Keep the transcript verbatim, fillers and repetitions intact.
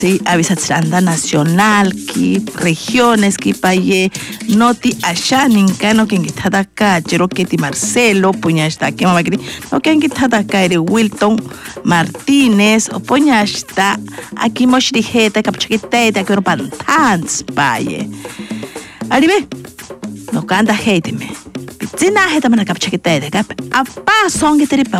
Sí, avisatzilanda nacional, ki regiones, ki paye, noti ashaninka, no quien está acá, Cherokee Marcelo, puñasta, que mamá no quien está acá, ere Wilton Martínez, o puñasta, aquí moshrijeta, capchaqueta, que no pantans, paye. Aribe, no canta hate me. Pizina heta mana capchaqueta, apa son que te